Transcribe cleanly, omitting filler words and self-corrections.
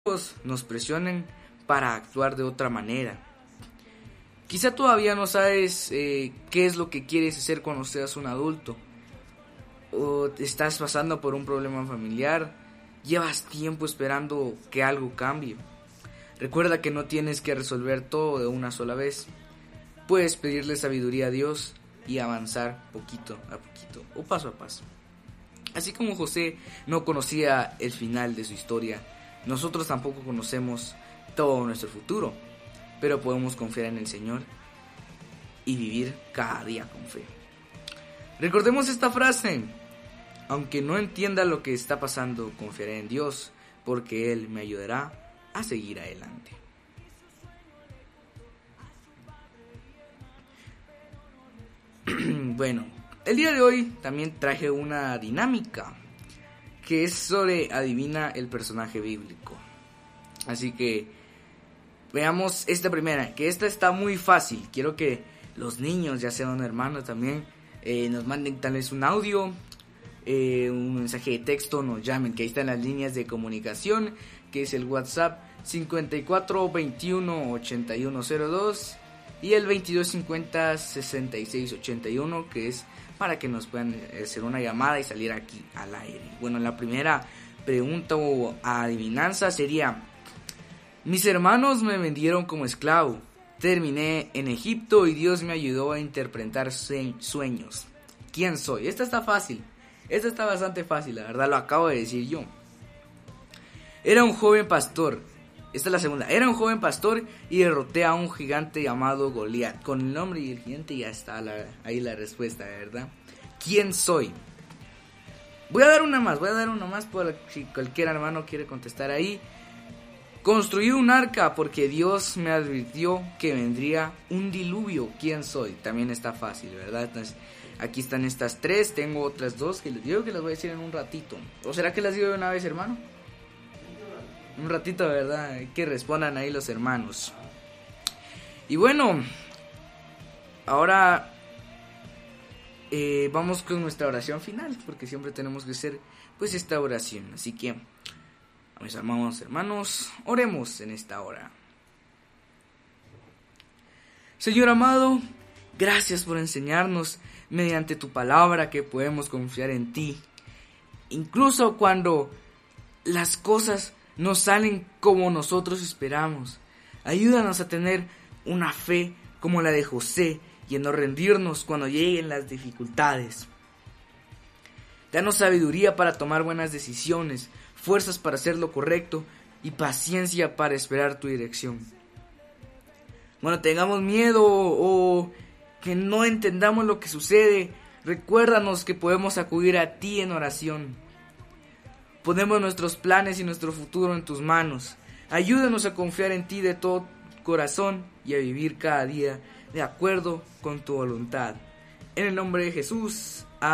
nos presionen para actuar de otra manera. Quizá todavía no sabes qué es lo que quieres hacer cuando seas un adulto, o estás pasando por un problema familiar, llevas tiempo esperando que algo cambie. Recuerda que no tienes que resolver todo de una sola vez. Puedes pedirle sabiduría a Dios y avanzar poquito a poquito o paso a paso. Así como José no conocía el final de su historia, nosotros tampoco conocemos todo nuestro futuro, pero podemos confiar en el Señor y vivir cada día con fe. Recordemos esta frase: aunque no entienda lo que está pasando, confiaré en Dios, porque Él me ayudará a seguir adelante. Bueno, el día de hoy también traje una dinámica que es sobre adivina el personaje bíblico. Así que veamos esta primera, que esta está muy fácil. Quiero que los niños, ya sean hermanos también, nos manden tal vez un audio, un mensaje de texto, nos llamen, que ahí están las líneas de comunicación, que es el WhatsApp 54 21 8102 y el 22 50 66 81, que es para que nos puedan hacer una llamada y salir aquí al aire. Bueno, la primera pregunta o adivinanza sería: mis hermanos me vendieron como esclavo, terminé en Egipto y Dios me ayudó a interpretar sueños. ¿Quién soy? Esta está fácil, esta está bastante fácil, la verdad, lo acabo de decir yo. Era un joven pastor. Esta es la segunda. Era un joven pastor y derroté a un gigante llamado Goliat. Con el nombre y el gigante ya está ahí la respuesta, ¿verdad? ¿Quién soy? Voy a dar una más por si cualquier hermano quiere contestar ahí. Construí un arca porque Dios me advirtió que vendría un diluvio. ¿Quién soy? También está fácil, ¿verdad? Entonces, aquí están estas tres. Tengo otras dos que les digo que las voy a decir en un ratito. ¿O será que las digo de una vez, hermano? Un ratito, ¿verdad? Que respondan ahí los hermanos. Y bueno, ahora vamos con nuestra oración final, porque siempre tenemos que hacer pues esta oración. Así que, a mis amados hermanos, oremos en esta hora. Señor amado, gracias por enseñarnos mediante tu palabra que podemos confiar en ti, incluso cuando las cosas no salen como nosotros esperamos. Ayúdanos a tener una fe como la de José y a no rendirnos cuando lleguen las dificultades. Danos sabiduría para tomar buenas decisiones, fuerzas para hacer lo correcto y paciencia para esperar tu dirección. Cuando tengamos miedo o que no entendamos lo que sucede, recuérdanos que podemos acudir a ti en oración. Ponemos nuestros planes y nuestro futuro en tus manos. Ayúdanos a confiar en ti de todo corazón y a vivir cada día de acuerdo con tu voluntad. En el nombre de Jesús.